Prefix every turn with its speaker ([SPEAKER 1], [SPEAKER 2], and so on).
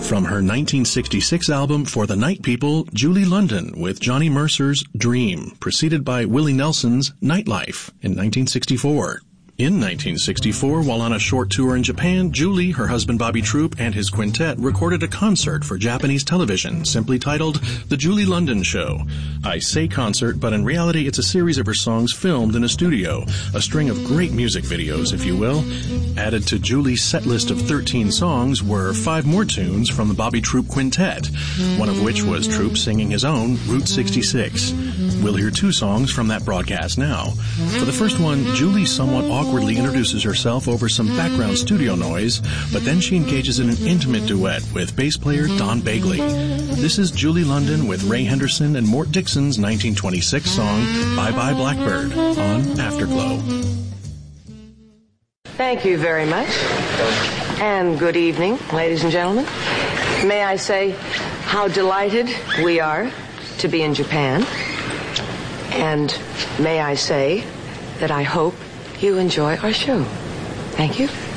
[SPEAKER 1] From her 1966 album For the Night People, Julie London with Johnny Mercer's Dream, preceded by Willie Nelson's Nightlife in 1964. In 1964, while on a short tour in Japan, Julie, her husband Bobby Troup, and his quintet recorded a concert for Japanese television, simply titled The Julie London Show. I say concert, but in reality it's a series of her songs filmed in a studio, a string of great music videos, if you will. Added to Julie's set list of 13 songs were 5 more tunes from the Bobby Troup Quintet, one of which was Troup singing his own Route 66. We'll hear 2 songs from that broadcast now. For the first one, Julie somewhat awkwardly introduces herself over some background studio noise, but then she engages in an intimate duet with bass player Don Bagley. This is Julie London with Ray Henderson and Mort Dixon's 1926 song Bye Bye Blackbird on Afterglow.
[SPEAKER 2] Thank you very much, and good evening, ladies and gentlemen. May I say how delighted we are to be in Japan, and may I say that I hope you enjoy our show. Thank you.